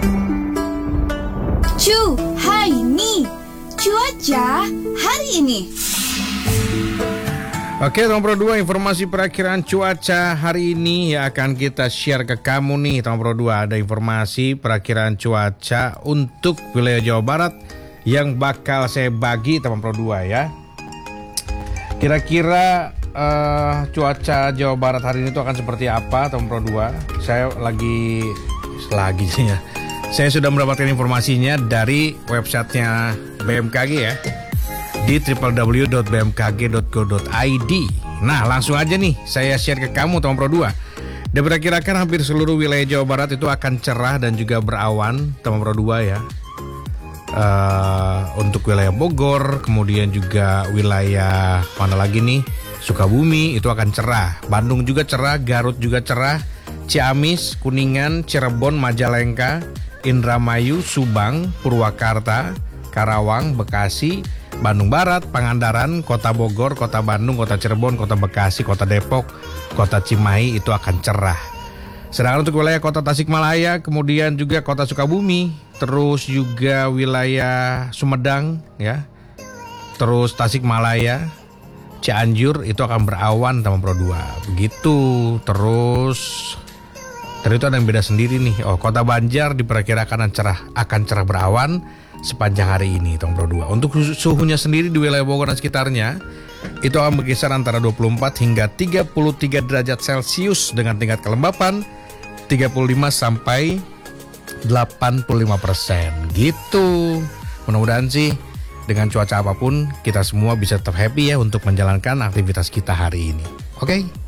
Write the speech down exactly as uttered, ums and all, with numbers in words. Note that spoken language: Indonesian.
Cu, hai ni cuaca hari ini. Oke, nomor dua, informasi perakhiran cuaca hari ini yang akan kita share ke kamu nih. Nomor dua, ada informasi perakhiran cuaca untuk wilayah Jawa Barat yang bakal saya bagi, nomor dua ya. Kira-kira uh, cuaca Jawa Barat hari ini itu akan seperti apa, nomor dua? Saya lagi lagi sih ya. Saya sudah mendapatkan informasinya dari websitenya B M K G ya, di w w w dot b m k g dot go dot i d. Nah, langsung aja nih saya share ke kamu nomor dua. Diperkirakan hampir seluruh wilayah Jawa Barat itu akan cerah dan juga berawan, nomor dua ya. Uh, untuk wilayah Bogor, kemudian juga wilayah mana lagi nih? Sukabumi itu akan cerah. Bandung juga cerah, Garut juga cerah, Ciamis, Kuningan, Cirebon, Majalengka, Indramayu, Subang, Purwakarta, Karawang, Bekasi, Bandung Barat, Pangandaran, Kota Bogor, Kota Bandung, Kota Cirebon, Kota Bekasi, Kota Depok, Kota Cimahi itu akan cerah. Sedangkan untuk wilayah Kota Tasikmalaya, kemudian juga Kota Sukabumi, terus juga wilayah Sumedang ya, terus Tasikmalaya, Cianjur itu akan berawan nomor dua. Begitu. Terus tadi itu ada yang beda sendiri nih. Oh, Kota Banjar diperkirakan cerah, akan cerah berawan sepanjang hari ini, nomor dua. Untuk suhunya sendiri di wilayah Bogor dan sekitarnya itu akan berkisar antara dua puluh empat hingga tiga puluh tiga derajat Celcius dengan tingkat kelembapan tiga puluh lima sampai delapan puluh lima persen gitu. Mudah-mudahan sih dengan cuaca apapun kita semua bisa tetap happy ya untuk menjalankan aktivitas kita hari ini. Oke? Okay?